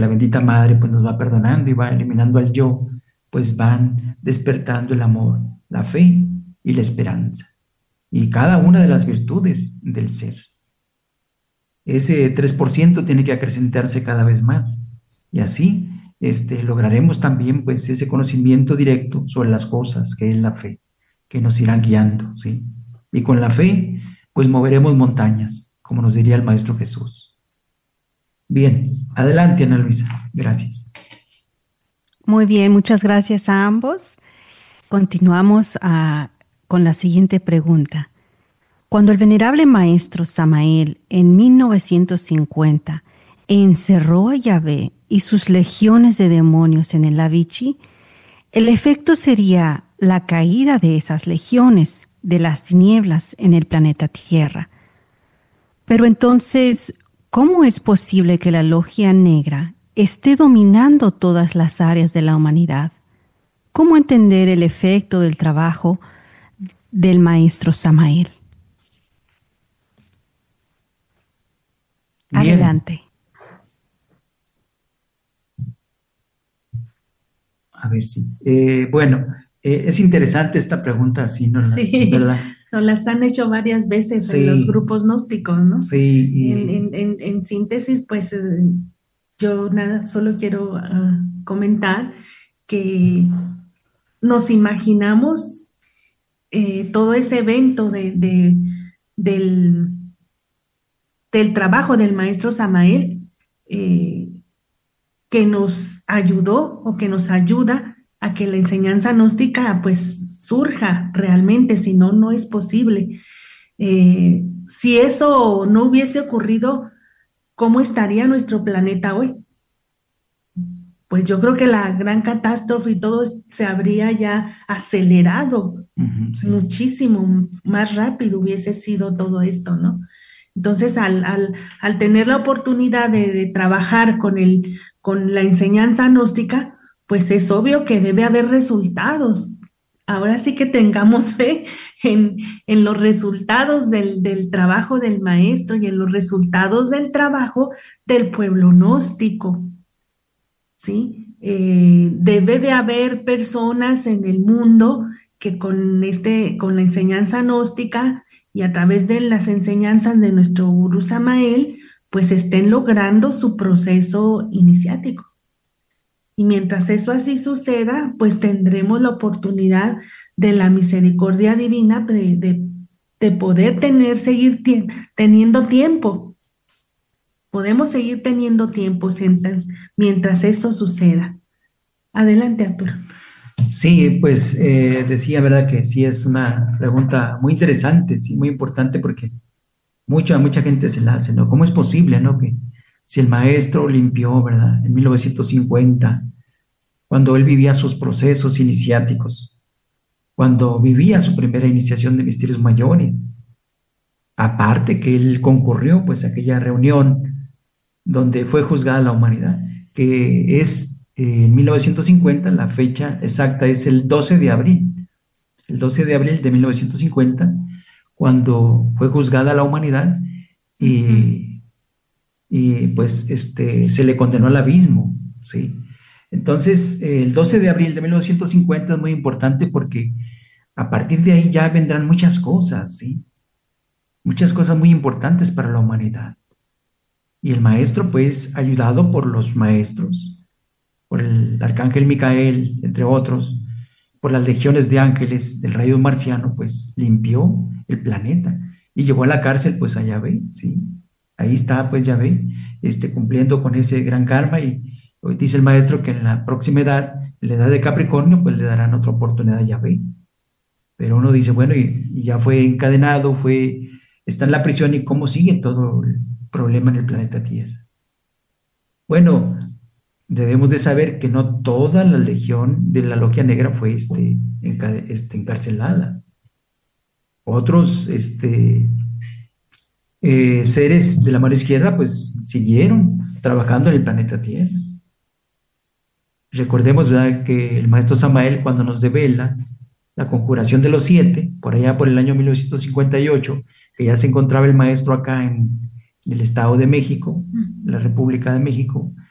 la bendita Madre pues nos va perdonando y va eliminando al yo, pues van despertando el amor, la fe y la esperanza, y cada una de las virtudes del ser. Ese 3% tiene que acrecentarse cada vez más, y así lograremos también pues ese conocimiento directo sobre las cosas, que es la fe, que nos irá guiando, ¿sí? Y con la fe pues moveremos montañas, como nos diría el Maestro Jesús. Bien, adelante, Ana Luisa. Gracias. Muy bien, muchas gracias a ambos. Continuamos con la siguiente pregunta. Cuando el venerable maestro Samael en 1950 encerró a Yahvé y sus legiones de demonios en el Avichi, el efecto sería la caída de esas legiones de las tinieblas en el planeta Tierra. Pero entonces, ¿cómo es posible que la logia negra esté dominando todas las áreas de la humanidad? ¿Cómo entender el efecto del trabajo del maestro Samael? Bien. Adelante. A ver si. Bueno, es interesante esta pregunta, sí, ¿no? Sí, ¿verdad? nos las han hecho varias veces Sí. en los grupos gnósticos, ¿no? Sí. En síntesis, pues yo solo quiero comentar que nos imaginamos todo ese evento del trabajo del maestro Samael, que nos ayudó o que nos ayuda a que la enseñanza gnóstica pues surja realmente, si no, no es posible. Si eso no hubiese ocurrido, ¿cómo estaría nuestro planeta hoy? Pues yo creo que la gran catástrofe y todo se habría ya acelerado. Sí. Muchísimo más rápido hubiese sido todo esto, ¿no? Entonces, al tener la oportunidad de trabajar con la enseñanza gnóstica, pues es obvio que debe haber resultados. Ahora sí que tengamos fe en los resultados del trabajo del maestro y en los resultados del trabajo del pueblo gnóstico, ¿sí? Debe de haber personas en el mundo que con la enseñanza gnóstica y a través de las enseñanzas de nuestro Gurú Samael, pues estén logrando su proceso iniciático. Y mientras eso así suceda, pues tendremos la oportunidad de la misericordia divina de poder seguir teniendo tiempo. Podemos seguir teniendo tiempo mientras eso suceda. Adelante, Arturo. Sí, pues decía, ¿verdad? Que sí es una pregunta muy interesante, sí, muy importante, porque mucha gente se la hace, ¿no? ¿Cómo es posible, ¿no? Que si el maestro limpió, ¿verdad? En 1950, cuando él vivía sus procesos iniciáticos, cuando vivía su primera iniciación de misterios mayores, aparte que él concurrió, pues, a aquella reunión donde fue juzgada la humanidad, que es en 1950, la fecha exacta es el 12 de abril, el 12 de abril de 1950, cuando fue juzgada la humanidad y pues se le condenó al abismo, ¿sí? Entonces, el 12 de abril de 1950 es muy importante porque a partir de ahí ya vendrán muchas cosas, ¿sí? Muchas cosas muy importantes para la humanidad. Y el maestro, pues, ayudado por los maestros, por el arcángel Micael, entre otros, por las legiones de ángeles del rayo marciano, pues limpió el planeta y llevó a la cárcel pues a Yahvé, ¿sí? Ahí está pues Yahvé, cumpliendo con ese gran karma, y hoy dice el maestro que en la próxima edad, en la edad de Capricornio, pues le darán otra oportunidad a Yahvé. Pero uno dice, bueno, y ya fue encadenado, está en la prisión, ¿y cómo sigue todo el problema en el planeta Tierra? Bueno, debemos de saber que no toda la legión de la Logia Negra fue encarcelada. Otros seres de la mano izquierda pues siguieron trabajando en el planeta Tierra. Recordemos, ¿verdad?, que el maestro Samael, cuando nos devela la conjuración de los 7, por allá por el año 1958, que ya se encontraba el maestro acá en el Estado de México, la República de México,